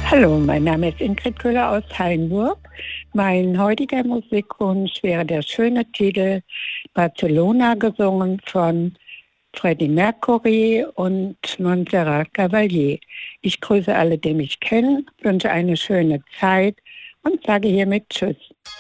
Hallo, mein Name ist Ingrid Köhler aus Hainburg. Mein heutiger Musikwunsch wäre der schöne Titel Barcelona, gesungen von Freddie Mercury und Montserrat Caballé. Ich grüße alle, die mich kennen, wünsche eine schöne Zeit und sage hiermit Tschüss.